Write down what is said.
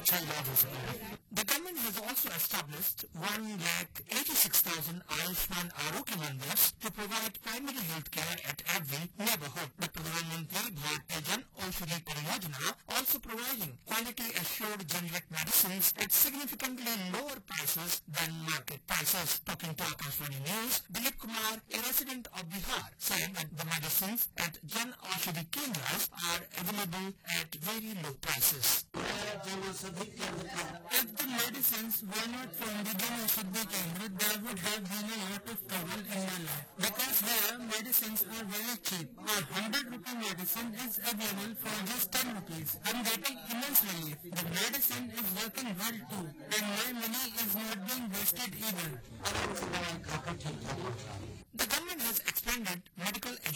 child autism. The government has also established 1,86,000 Ayushman Arogya Mandis to provide primary health care at every neighborhood. The Pradhan Mantri Bharatiya Jan Aushadhi Pariyojana also providing quality assured generic medicines at significantly lower prices than market prices. Talking to Akashvani News, Dilip Kumar, a resident of Bihar, said that the medicines at Jan Aushadhi Kendras are available at very low prices. If the medicines were not from the Jan Aushadhi Kendra, there would have been a lot of trouble in my life. Because here, medicines are very cheap. A 100 rupee medicine is available for just 10 rupees. I'm getting immense relief. The medicine is working well too, and my money is not being wasted either. The government has expanded medical education